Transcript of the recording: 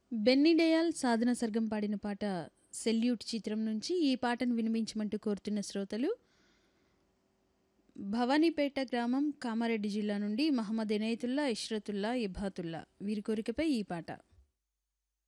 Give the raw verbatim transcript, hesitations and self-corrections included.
Benny diol, సాధన సర్గం పాడిన పాట 'salute' చిత్రం నుంచి ఈ పాటను వినిపించమంటూ కోరుతున్న శ్రోతలు భవానీపేట గ్రామం, కామారెడ్డి జిల్లా నుండి మహమ్మద్ ఎనయతుల్లా, ఇష్రతుల్లా, ఇబాతుల్లా వీరి కోరికపై ఈ పాట.